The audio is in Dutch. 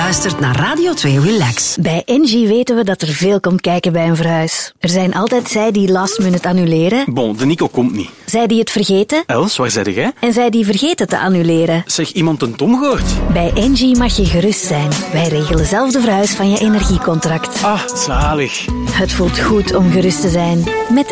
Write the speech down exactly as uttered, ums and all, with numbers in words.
luistert naar Radio twee Relax. Bij Engie weten we dat er veel komt kijken bij een verhuis. Er zijn altijd zij die last minute annuleren. Bon, de Nico komt niet. Zij die het vergeten. Els, waar zeg jij? En zij die vergeten te annuleren. Zeg, iemand een Tom gehoord? Bij Engie mag je gerust zijn. Wij regelen zelf de verhuis van je energiecontract. Ah, zalig. Het voelt goed om gerust te zijn. Met